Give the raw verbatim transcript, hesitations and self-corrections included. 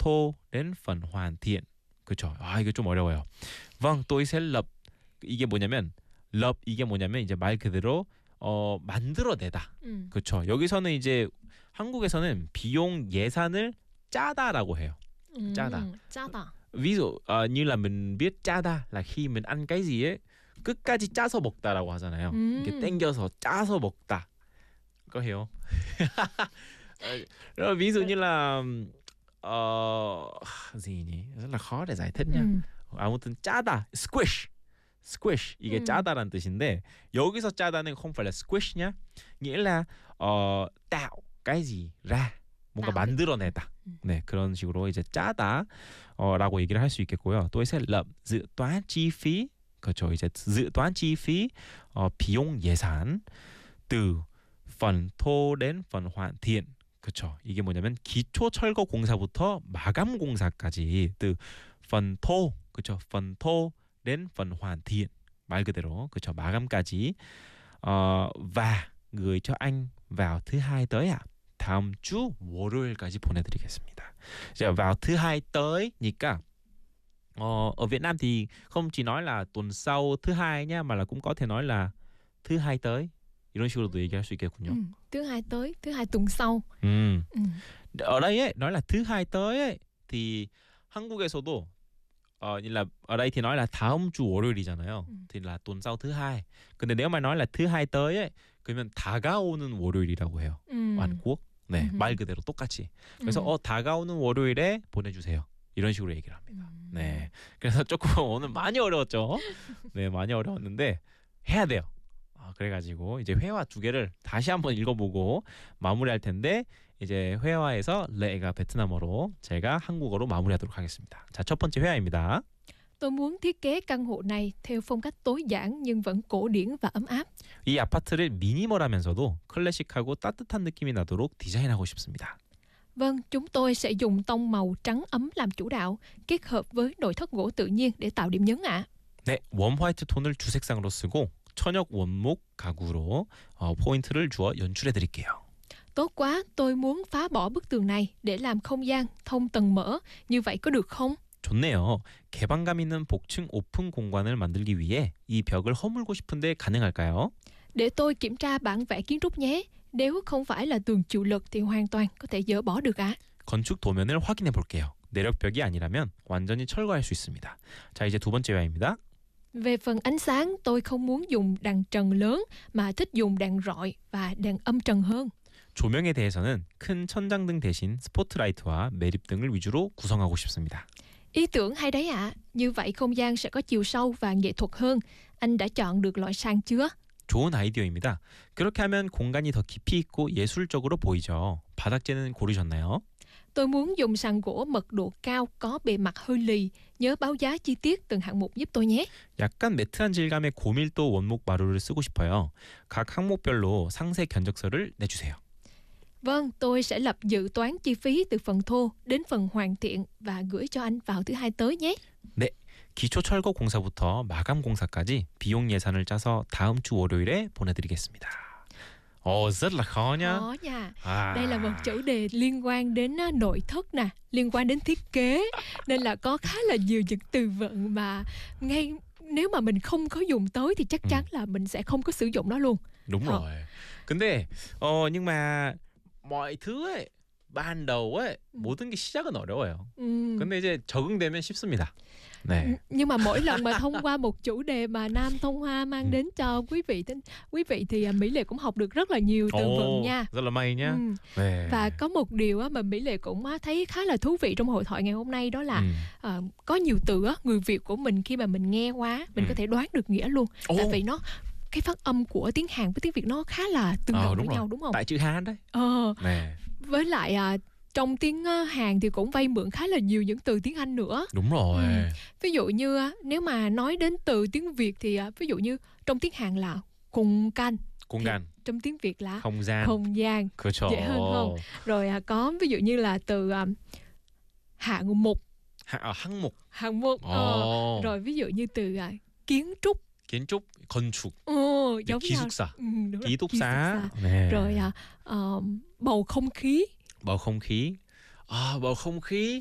thô đến phần hoàn thiện. 그렇죠. 아, 이거 좀 어려워요. vâng, tôi sẽ lập. 이게 뭐냐면 lập 이게 뭐냐면 이제 말 그대로 어 만들어내다. 음. 그렇죠. 여기서는 이제 한국에서는 비용 예산을 짜다라고 해요. 음, 짜다. 짜다. Ví dụ ờ, như là mình biết 짜다 là khi mình ăn cái gì ấy 끝까지 짜서 먹다라고 하잖아요. 음. 이렇게 땡겨서 짜서 먹다. có hiểu không? Rồi ví dụ như là ờ, gì nhỉ? rất là khó để giải thích nha. 음. 아무튼 짜다, squish, squish 이게 음. 짜다란 뜻인데 여기서 짜다는 không phải là squish nhá, nghĩa là 어, tạo cái gì ra, 뭔가 tạo 만들어내다. 음. 네, 그런 식으로 이제 짜다 어, 라고 얘기를 할 수 있겠고요. 또 sẽ lập dự toán chi phí, 그렇죠. 이제 dự toán chi phí 어, 비용 예산 từ phần thô đến phần hoàn thiện. 그렇죠. 이게 뭐냐면 기초 철거 공사부터 마감 공사까지 từ phần thô, 그렇죠. phần thô đến phần hoàn thiện. 말 그대로 그렇죠. 마감까지. 어, và gửi cho anh vào thứ hai tới ạ. 다음 주 월요일까지 보내드리겠습니다. 이제 vào thứ hai tới,니까 어, ở Việt Nam thì không chỉ nói là tuần sau thứ hai nha, mà là cũng có thể nói là thứ hai tới. 이런 식으로도 얘기할 수 있겠군요. 음, thứ hai tới, thứ hai tuần sau. 음. 음. ở đây ấy, nói là thứ hai tới ấy, thì 한국에서도 어, là ở đây thì nói là 다음 주 월요일이잖아요. 음. thì là tuần sau thứ hai. 근데 nếu mà nói là thứ hai tới ấy, 그러면 다가오는 월요일이라고 해요. 음. 완국. 네, 음흠. 말 그대로 똑같이. 그래서 음. 어 다가오는 월요일에 보내주세요. 이런 식으로 얘기를 합니다. 음. 네, 그래서 조금 오늘 많이 어려웠죠. 네, 많이 어려웠는데 해야 돼요. 아, 그래가지고 이제 회화 두 개를 다시 한번 읽어보고 마무리할 텐데 이제 회화에서 레가 베트남어로 제가 한국어로 마무리하도록 하겠습니다. 자, 첫 번째 회화입니다. Tôi muốn thiết kế căn hộ này theo phong cách tối giản nhưng vẫn cổ điển và ấm áp. 이 아파트를 미니멀하면서도 클래식하고 따뜻한 느낌이 나도록 디자인하고 싶습니다. Vâng, chúng tôi sẽ dùng tông màu trắng ấm làm chủ đạo, kết hợp với nội thất gỗ tự nhiên để tạo điểm nhấn ạ. 네, 웜 화이트 톤을 주색상으로 쓰고 천연 원목 가구로 어, 포인트를 주어 연출해 드릴게요. Tốt quá, tôi muốn phá bỏ bức tường này để làm không gian thông tầng mở. Như vậy có được không? 좋네요. 개방감 있는 복층 오픈 공간을 만들기 위해 이 벽을 허물고 싶은데 가능할까요? Để tôi kiểm tra bản vẽ kiến trúc nhé. Nếu không phải là tường chịu lực thì hoàn toàn có thể dỡ bỏ được ạ. 건축 도면을 확인해 볼게요. 내력벽이 아니라면 완전히 철거할 수 있습니다. 자, 이제 두 번째 회화입니다. Về phần ánh sáng, tôi không muốn dùng đèn trần lớn mà thích dùng đèn rọi và đèn âm trần hơn. 조명에 대해서는 큰 천장등 대신 스포트라이트와 매립등을 위주로 구성하고 싶습니다. Ý tưởng hay đấy ạ. Như vậy không gian sẽ có chiều sâu và nghệ thuật hơn. Anh đã chọn được loại sang chưa? 좋은 아이디어입니다. 그렇게 하면 공간이 더 깊이 있고 예술적으로 보이죠. 바닥재는 고르셨나요? Tôi muốn dùng sàn gỗ mật độ cao có bề mặt hơi lì. Nhớ báo giá chi tiết từng hạng mục giúp tôi nhé. 약간 매트한 질감의 고밀도 원목 마루를 쓰고 싶어요. 각 항목별로 상세 견적서를 내주세요. Vâng, tôi sẽ lập dự toán chi phí từ phần thô đến phần hoàn thiện và gửi cho anh vào thứ hai tới nhé. 네, 기초 철거 공사부터 마감 공사까지 비용 예산을 짜서 다음 주 월요일에 보내드리겠습니다. 어, rất là khó nhá. Khó nha. À. Đây là một chủ đề liên quan đến uh, nội thất nè, liên quan đến thiết kế, nên là có khá là nhiều những từ vựng mà ngay nếu mà mình không có dùng tới thì chắc chắn là mình sẽ không có sử dụng nó luôn. đúng Ờ. rồi. 근데 어, nhưng mà mọi thứ ấy ban đầu ấy 모든 게 시작은 어려워요. Ừ. 근데 이제 적응되면 쉽습니다. 네. Nhưng mà mỗi lần mà thông qua một chủ đề mà Nam Thông Hoa mang đến cho quý vị tính quý vị thì uh, Mỹ Lệ cũng học được rất là nhiều từ vựng nha. rất là may nhá. Ừ. 네. Và có một điều á, mà Mỹ Lệ cũng á, thấy khá là thú vị trong hội thoại ngày hôm nay, đó là 음. ờ, có nhiều từ á, người Việt của mình khi mà mình nghe qua mình Ừ. có thể đoán được nghĩa luôn. Ồ. Tại vì nó cái phát âm của tiếng Hàn với tiếng Việt nó khá là tương Ờ, đồng đúng với rồi. nhau đúng không? Tại chữ Hán đấy. Ờ, 네. với lại à, trong tiếng à, Hàn thì cũng vay mượn khá là nhiều những từ tiếng Anh nữa. đúng rồi. Ừ. Ví dụ như à, nếu mà nói đến từ tiếng Việt thì à, ví dụ như trong tiếng Hàn là cùng canh, 공간, trong tiếng Việt là không gian. không gian. 그렇죠. Dễ hơn không? Rồi à, có ví dụ như là từ à, hạng mục, 하, 아, 항목. hạng mục. 어. Ờ. Rồi ví dụ như từ à, kiến trúc. kiến trúc, 건축, Ồ, giống nhau. 기숙사, Ừ, đúng rồi, 기숙사. 네. Rồi à, ờ, bầu không khí. bầu không khí. À, bầu không khí.